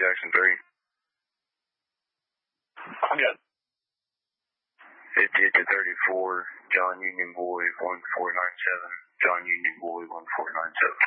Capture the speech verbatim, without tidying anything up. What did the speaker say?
Jackson three. Yeah. fifty to thirty-four, John Union Boy one four nine seven. John Union Boy one four nine seven.